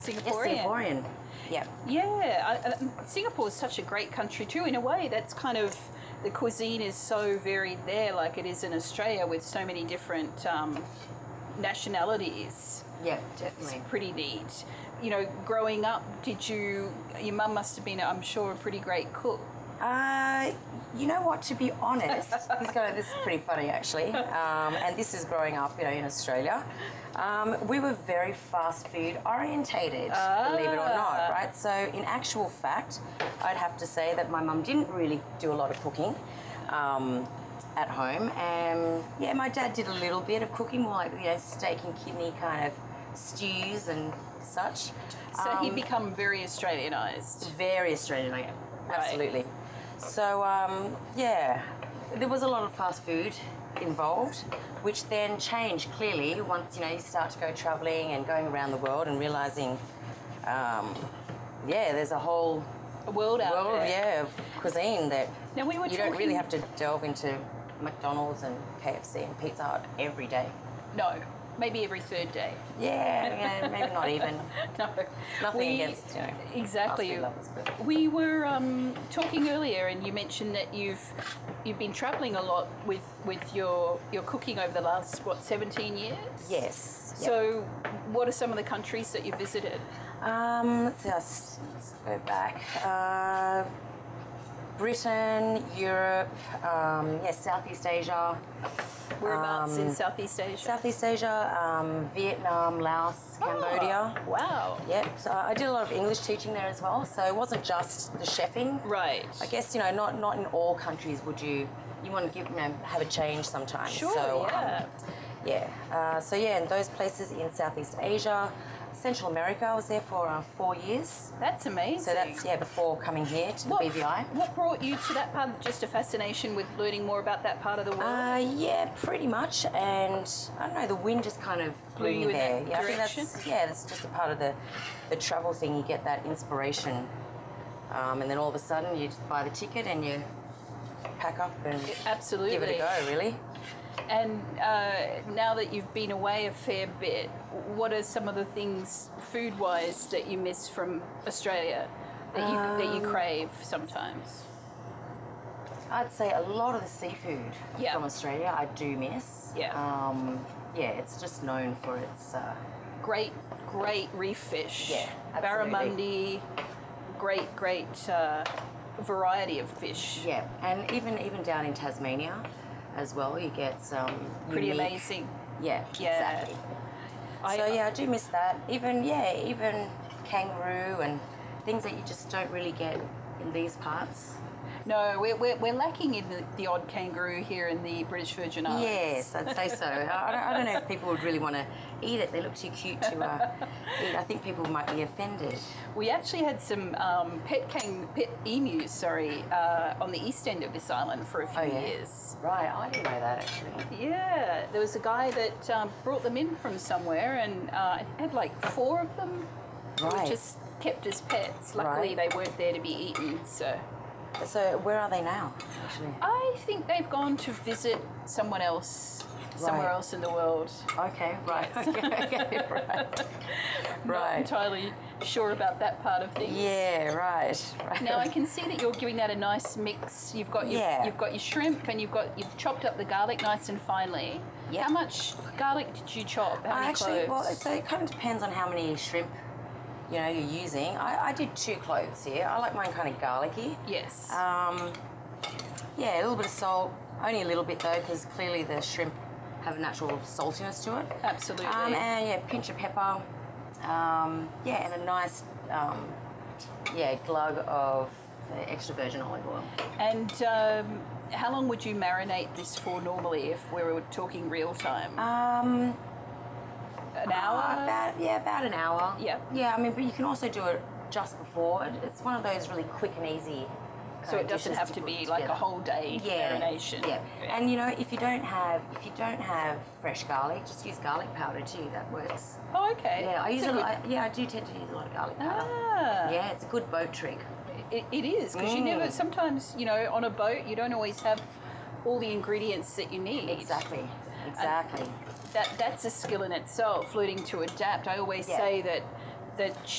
Singaporean. Yes, Singaporean. Yeah. Yeah, Singapore is such a great country too. In a way, that's kind of the cuisine is so varied there, like it is in Australia, with so many different nationalities. Yeah, definitely. It's pretty neat. You know, growing up, your mum must have been, I'm sure, a pretty great cook. You know what, to be honest, this is pretty funny actually, and this is growing up, you know, in Australia. We were very fast food orientated, believe it or not, right? So in actual fact, I'd have to say that my mum didn't really do a lot of cooking at home, and yeah, my dad did a little bit of cooking, more like, you know, steak and kidney kind of stews and such. So he'd become very Australianised. Very Australianised, absolutely. So, yeah, there was a lot of fast food involved, which then changed clearly once, you know, you start to go travelling and going around the world and realising, yeah, there's a whole world out there. Yeah, of cuisine that now you don't really have to delve into McDonald's and KFC and Pizza Hut every day. No, maybe every third day. Yeah, maybe not even. No. Nothing against, you know, exactly. lovers, but. We were talking earlier, and you mentioned that you've been travelling a lot with your cooking over the last 17 years. Yes. Yep. So, what are some of the countries that you visited? Let's go back. Britain, Europe, Southeast Asia. Whereabouts in Southeast Asia? Southeast Asia, Vietnam, Laos, Cambodia. Wow. Yep. So I did a lot of English teaching there as well. So it wasn't just the chefing. Right. I guess, you know, not in all countries would you want to have a change sometimes. Sure. So, yeah. So in those places in Southeast Asia, Central America, I was there for 4 years. That's amazing. So that's, before coming here to the BVI. What brought you to that part? Just a fascination with learning more about that part of the world? Yeah, pretty much. And I don't know, the wind just kind of blew me there. That direction? I think that's just a part of the travel thing. You get that inspiration. And then all of a sudden you just buy the ticket and you pack up and absolutely give it a go, really. And now that you've been away a fair bit, what are some of the things food-wise that you miss from Australia that you crave sometimes? I'd say a lot of the seafood from Australia I do miss. Yeah. It's just known for its great reef fish. Yeah, barramundi, great variety of fish. Yeah, and even down in Tasmania as well, you get some pretty unique, amazing. Yeah, exactly. I do miss that. Even kangaroo and things that you just don't really get in these parts. No, we're lacking in the odd kangaroo here in the British Virgin Islands. Yes, I'd say so. I don't know if people would really want to eat it. They look too cute to eat. I think people might be offended. We actually had some pet emus, on the east end of this island for a few years. Right, I didn't know that actually. Yeah, there was a guy that brought them in from somewhere and had like 4 of them. Right. Just kept as pets. Luckily, they weren't there to be eaten, So where are they now, actually? I think they've gone to visit someone else, somewhere else in the world. Okay, right. Okay, right. Not entirely sure about that part of things. Yeah, right. Now I can see that you're giving that a nice mix. You've got your shrimp and you've chopped up the garlic nice and finely. Yep. How much garlic did you chop? How many cloves? Well, so it kind of depends on how many shrimp you're using. I did 2 cloves here. I like mine kind of garlicky. Yes. A little bit of salt, only a little bit though, because clearly the shrimp have a natural saltiness to it. Absolutely. And pinch of pepper. And a nice glug of extra virgin olive oil. And how long would you marinate this for normally if we were talking real time? An hour? About an hour. Yeah. Yeah, I mean, but you can also do it just before. It's one of those really quick and easy. So it doesn't have to be like a whole day marination. Yeah. And if you don't have fresh garlic, just use garlic powder too. That works. Oh, okay. Yeah, I do tend to use a lot of garlic powder. Yeah, it's a good boat trick. It is, because you never, sometimes, on a boat, you don't always have all the ingredients that you need. Exactly. That's a skill in itself, learning to adapt. I always say that